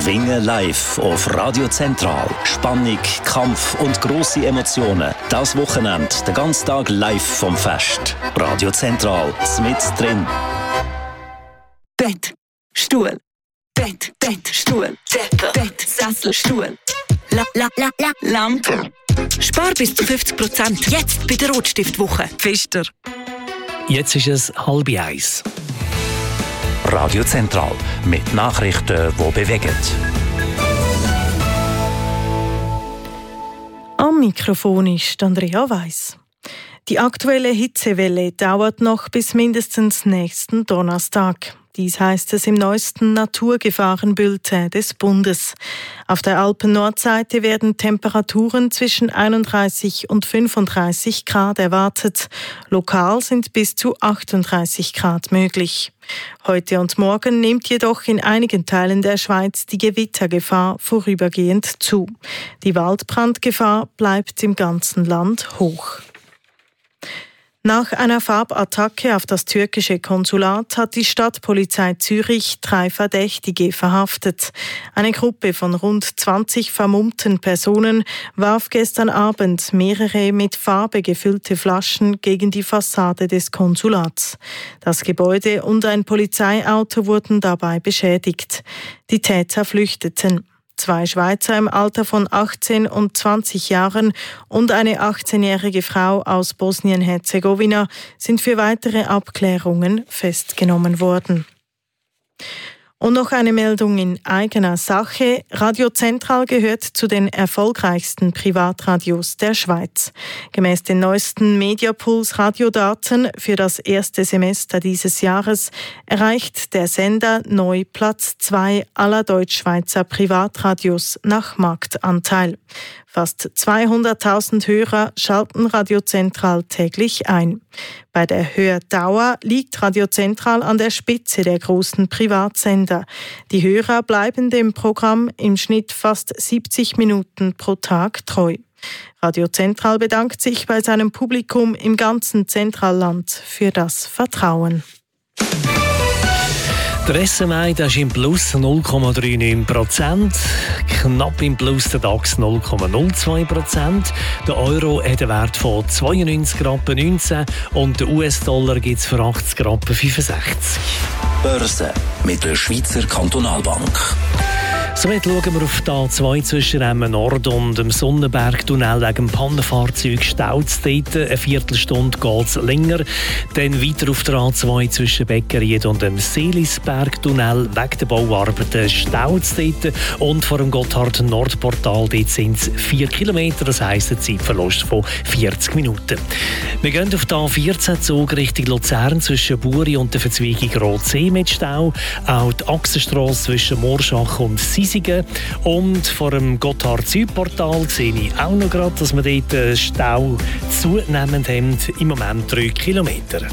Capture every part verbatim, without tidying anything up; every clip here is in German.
Schwingen live auf Radio Zentral. Spannung, Kampf und grosse Emotionen. Das Wochenende, den ganzen Tag live vom Fest. Radio Zentral, mit drin. Bett, Stuhl, Bett, Bett, Stuhl, Decke, Bett, Sessel, Stuhl, la, la, la, la, Lampe. Spar bis zu fünfzig Prozent. Jetzt bei der Rotstiftwoche. Pfister. Jetzt ist es halb eins. Radio Zentral mit Nachrichten, die bewegen. Am Mikrofon ist Andrea Weiss. Die aktuelle Hitzewelle dauert noch bis mindestens nächsten Donnerstag. Dies heißt es im neuesten Naturgefahrenbulletin des Bundes. Auf der Alpen-Nordseite werden Temperaturen zwischen einunddreißig und fünfunddreißig Grad erwartet. Lokal sind bis zu achtunddreißig Grad möglich. Heute und morgen nimmt jedoch in einigen Teilen der Schweiz die Gewittergefahr vorübergehend zu. Die Waldbrandgefahr bleibt im ganzen Land hoch. Nach einer Farbattacke auf das türkische Konsulat hat die Stadtpolizei Zürich drei Verdächtige verhaftet. Eine Gruppe von rund zwanzig vermummten Personen warf gestern Abend mehrere mit Farbe gefüllte Flaschen gegen die Fassade des Konsulats. Das Gebäude und ein Polizeiauto wurden dabei beschädigt. Die Täter flüchteten. Zwei Schweizer im Alter von achtzehn und zwanzig Jahren und eine achtzehnjährige Frau aus Bosnien-Herzegowina sind für weitere Abklärungen festgenommen worden. Und noch eine Meldung in eigener Sache. Radio Zentral gehört zu den erfolgreichsten Privatradios der Schweiz. Gemäss den neuesten Mediapuls-Radiodaten für das erste Semester dieses Jahres erreicht der Sender neu Platz zwei aller Deutschschweizer Privatradios nach Marktanteil. Fast zweihunderttausend Hörer schalten Radio Zentral täglich ein. Bei der Hördauer liegt Radio Zentral an der Spitze der großen Privatsender. Die Hörer bleiben dem Programm im Schnitt fast siebzig Minuten pro Tag treu. Radio Zentral bedankt sich bei seinem Publikum im ganzen Zentralland für das Vertrauen. Der S M I ist im Plus null Komma neunundneunzig Prozent, knapp im Plus der DAX null Komma null zwei Prozent. Der Euro hat einen Wert von zweiundneunzig Rappen neunzehn und der U S-Dollar gibt es für achtzig Rappen fünfundsechzig. Börse mit der Schweizer Kantonalbank. Somit schauen wir auf die A zwei zwischen Emmen Nord und dem Sonnenbergtunnel wegen dem Pannenfahrzeug staut es dort. Eine Viertelstunde geht es länger. Dann weiter auf der A zwei zwischen Beckerried und dem Seelisbergtunnel wegen der Bauarbeiten staut es dort. Und vor dem Gotthard-Nordportal dort sind es vier Kilometer, das heisst ein Zeitverlust von vierzig Minuten. Wir gehen auf die A vierzehn Zug Richtung Luzern zwischen Buri und der Verzweigung Rotsee mit Stau. Auch die Achsenstrasse zwischen Morschach und Sisi. Und vor dem Gotthard-Südportal sehe ich auch noch gerade, dass wir dort einen Stau zunehmend haben. Im Moment drei Kilometer.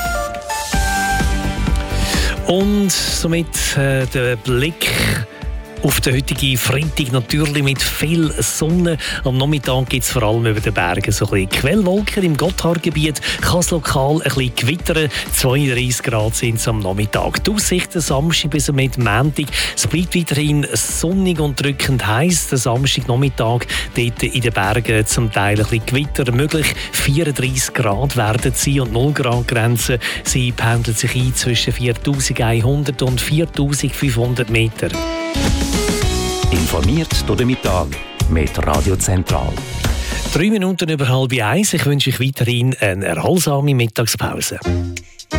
Und somit äh, der Blick auf den heutigen Freitag natürlich mit viel Sonne. Am Nachmittag gibt es vor allem über den Bergen so ein bisschen Quellwolken. Im Gotthardgebiet kann es lokal ein bisschen gewittern. zweiunddreißig Grad sind es am Nachmittag. Die Aussichten Samstag bis mit Montag. Es bleibt weiterhin sonnig und drückend heiß. Der Samstagnachmittag dort in den Bergen zum Teil ein bisschen Gewitter möglich. vierunddreißig Grad werden sie und null Grad Grenze. Sie pendelt sich ein zwischen viertausendeinhundert und viertausendfünfhundert Meter. Informiert durch den Mittag mit Radio Zentral. Drei Minuten über halb eins. Ich wünsche euch weiterhin eine erholsame Mittagspause.